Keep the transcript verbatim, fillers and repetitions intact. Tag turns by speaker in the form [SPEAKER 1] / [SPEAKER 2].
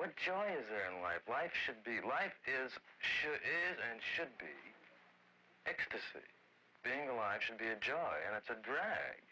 [SPEAKER 1] what joy is there in life? Life should be, life is, should, is and should be ecstasy. Being alive should be a joy, and it's a drag.